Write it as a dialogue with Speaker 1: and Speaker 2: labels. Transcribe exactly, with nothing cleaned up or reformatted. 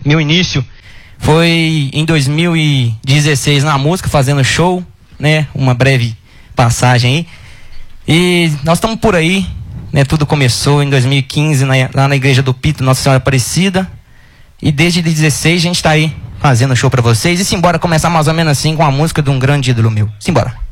Speaker 1: Meu início foi em dois mil e dezesseis na música, fazendo show, né? Uma breve passagem aí. E nós estamos por aí, né? Tudo começou em dois mil e quinze na, lá na igreja do Pito, Nossa Senhora Aparecida. E desde dezesseis a gente está aí fazendo show para vocês. E simbora começar mais ou menos assim com a música de um grande ídolo meu. Simbora.